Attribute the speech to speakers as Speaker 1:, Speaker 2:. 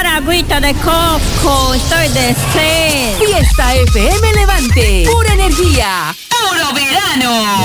Speaker 1: tomar agüita de coco, estoy de sed.
Speaker 2: Fiesta FM Levante, pura energía,
Speaker 3: puro verano.